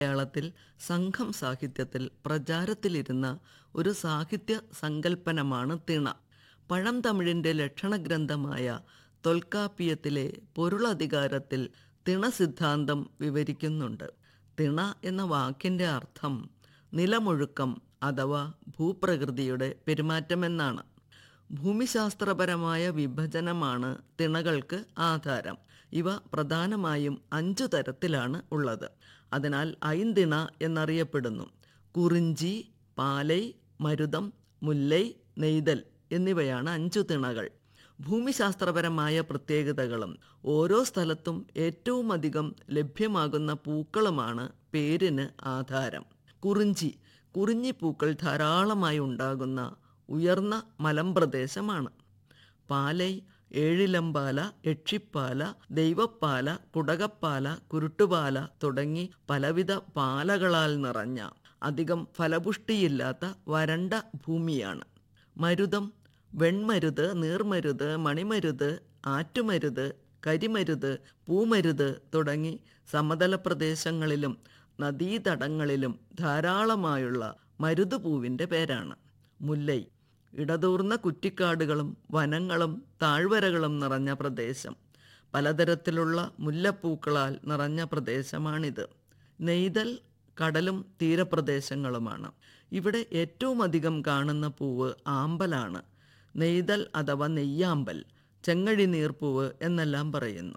മലയാളത്തിൽ സംഘം സാഹിത്യത്തിൽ പ്രചാരത്തിലിരുന്ന ഒരു സാഹിത്യ സങ്കല്പനമാണ് തിണ. പഴംതമിഴിൻ്റെ ലക്ഷണഗ്രന്ഥമായ തൊൽക്കാപ്പിയത്തിലെ പൊരുളധികാരത്തിൽ തിണ സിദ്ധാന്തം വിവരിക്കുന്നുണ്ട്. തിണ എന്ന വാക്കിൻ്റെ അർത്ഥം നിലമൊഴുക്കം അഥവാ ഭൂപ്രകൃതിയുടെ പെരുമാറ്റമെന്നാണ്. ഭൂമിശാസ്ത്രപരമായ വിഭജനമാണ് തിണകൾക്ക് ആധാരം. ഇവ പ്രധാനമായും 5 തരത്തിലാണ് ഉള്ളത്. അതിനാൽ ഐന്തിണ എന്നറിയപ്പെടുന്നു. കുറിഞ്ചി, പാലൈ, മരുതം, മുല്ലൈ, നെയ്തൽ എന്നിവയാണ് 5 തിണകൾ. ഭൂമിശാസ്ത്രപരമായ പ്രത്യേകതകളും ഓരോ സ്ഥലത്തും ഏറ്റവും അധികം ലഭ്യമാകുന്ന പൂക്കളുമാണ് പേരിന് ആധാരം. കുറിഞ്ഞിപ്പൂക്കൾ ധാരാളമായി ഉണ്ടാകുന്ന ഉയർന്ന മലമ്പ്രദേശമാണ്. പാലൈ ഏഴിലമ്പാല, യക്ഷിപ്പാല, ദൈവപ്പാല, കുടകപ്പാല, കുരുട്ടുപാല തുടങ്ങി പലവിധ പാലകളാൽ നിറഞ്ഞ അധികം ഫലപുഷ്ടിയില്ലാത്ത വരണ്ട ഭൂമിയാണ്. മരുതം വെൺമരുത്, നീർമരുത്, മണിമരുത്, ആറ്റുമരുത്, കരിമരുത്, പൂമരുത് തുടങ്ങി സമതല പ്രദേശങ്ങളിലും നദീതടങ്ങളിലും ധാരാളമായുള്ള മരുതുപൂവിൻ്റെ പേരാണ്. മുല്ലൈ ഇടതൂർന്ന കുറ്റിക്കാടുകളും വനങ്ങളും താഴ്വരകളും നിറഞ്ഞ പ്രദേശം. പലതരത്തിലുള്ള മുല്ലപ്പൂക്കളാൽ നിറഞ്ഞ പ്രദേശമാണിത്. നെയ്തൽ കടലും തീരപ്രദേശങ്ങളുമാണ്. ഇവിടെ ഏറ്റവും അധികം കാണുന്ന പൂവ് ആമ്പലാണ്. നെയ്തൽ അഥവാ നെയ്യാമ്പൽ, ചെങ്ങഴി നീർപ്പൂവ് എന്നെല്ലാം പറയുന്നു.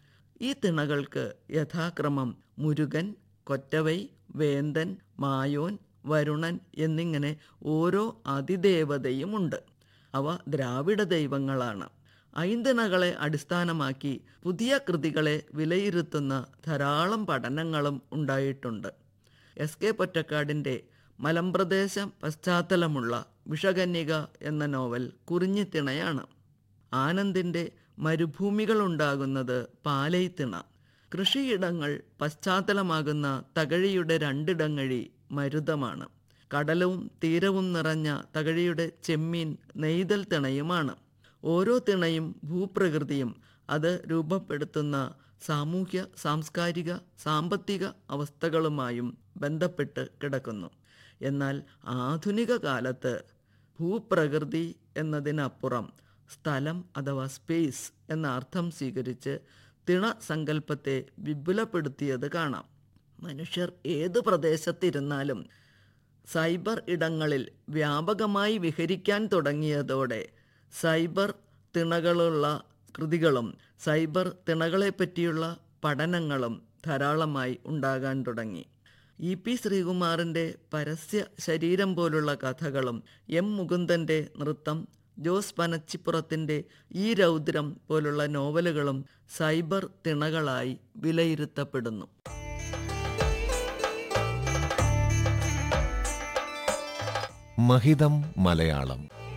ഈ തിണകൾക്ക് യഥാക്രമം മുരുകൻ, കൊറ്റവൈ, വേന്തൻ, മായോൻ, വരുണൻ എന്നിങ്ങനെ ഓരോ അതിദേവതയുമുണ്ട്. അവ ദ്രാവിഡ ദൈവങ്ങളാണ്. ഐന്തിണകളെ അടിസ്ഥാനമാക്കി പുതിയ കൃതികളെ വിലയിരുത്തുന്ന ധാരാളം പഠനങ്ങളും ഉണ്ടായിട്ടുണ്ട്. എസ്.കെ. പൊറ്റക്കാടിൻ്റെ മലമ്പ്രദേശ പശ്ചാത്തലമുള്ള വിഷകന്യക എന്ന നോവൽ കുറിഞ്ഞിത്തിണയാണ്. ആനന്ദിൻ്റെ മരുഭൂമികളുണ്ടാകുന്നത് പാലൈത്തിണ. കൃഷിയിടങ്ങൾ പശ്ചാത്തലമാകുന്ന തകഴിയുടെ 2 ഇടങ്ങഴി മരുതമാണ്. കടലും തീരവും നിറഞ്ഞ തകഴിയുടെ ചെമ്മീൻ നെയ്തൽ തിണയുമാണ്. ഓരോ തിണയും ഭൂപ്രകൃതിയും അത് രൂപപ്പെടുത്തുന്ന സാമൂഹ്യ, സാംസ്കാരിക, സാമ്പത്തിക അവസ്ഥകളുമായും ബന്ധപ്പെട്ട് കിടക്കുന്നു. എന്നാൽ ആധുനിക കാലത്ത് ഭൂപ്രകൃതി എന്നതിനപ്പുറം സ്ഥലം അഥവാ സ്പേസ് എന്ന അർത്ഥം സ്വീകരിച്ച് തിണ സങ്കല്പത്തെ വിപുലപ്പെടുത്തിയത് കാണാം. മനുഷ്യർ ഏത് പ്രദേശത്തിരുന്നാലും സൈബർ ഇടങ്ങളിൽ വ്യാപകമായി വിഹരിക്കാൻ തുടങ്ങിയതോടെ സൈബർ തിണകളുള്ള കൃതികളും സൈബർ തിണകളെപ്പറ്റിയുള്ള പഠനങ്ങളും ധാരാളമായി ഉണ്ടാകാൻ തുടങ്ങി. ഇ.പി. ശ്രീകുമാറിൻ്റെ പരസ്യ ശരീരം പോലുള്ള കഥകളും എം. മുകുന്ദൻ്റെ നൃത്തം, ജോസ് പനച്ചിപ്പുറത്തിൻ്റെ ഈ രൗദ്രം പോലുള്ള നോവലുകളും സൈബർ തിണകളായി വിലയിരുത്തപ്പെടുന്നു. മഹിതം മലയാളം.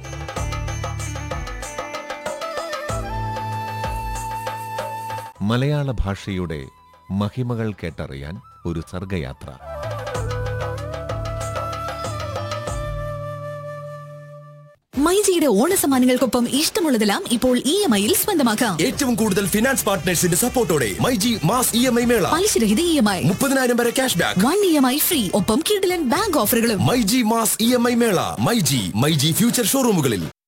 മലയാള ഭാഷയുടെ മഹിമകൾ കേട്ടറിയാൻ ഒരു സർഗയാത്ര. മൈജിയുടെ ഓണസമ്മാനങ്ങൾക്കൊപ്പം ഇഷ്ടമുള്ളതെല്ലാം ഇപ്പോൾ EMI-യിൽ സ്വന്തമാക്കാം. ഏറ്റവും കൂടുതൽ ഫിനാൻസ് പാർട്ട്നേഴ്സിന്റെ സപ്പോർട്ടോടെ മൈജി മാസ് EMI മേള. പലിശരഹിത EMI, 30,000 വരെ ക്യാഷ് ബാക്ക്, 1 EMI ഫ്രീ, ഒപ്പം കിടിലൻ ബാങ്ക് ഓഫറുകളും. മൈജി മാസ് EMI മേള. മൈജി ഫ്യൂച്ചർ ഷോറൂമുകളിൽ.